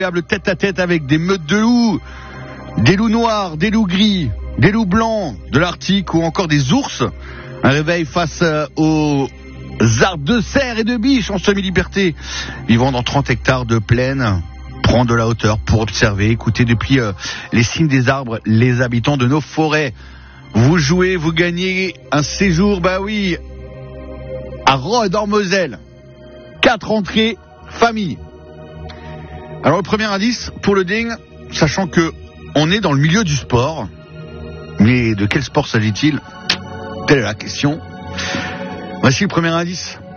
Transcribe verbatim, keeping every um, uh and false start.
tête à tête avec des meutes de loups, des loups noirs, des loups gris, des loups blancs de l'Arctique ou encore des ours. Un réveil face aux arbres de cerf et de biches en semi-liberté, vivant dans trente hectares de plaine. Prendre de la hauteur pour observer, écouter depuis euh, les cimes des arbres les habitants de nos forêts. Vous jouez, vous gagnez un séjour, bah oui, à Rhodes en Moselle. Quatre entrées, famille. Alors le premier indice pour le ding, sachant que on est dans le milieu du sport, mais de quel sport s'agit-il? Telle est la question. Voici le premier indice.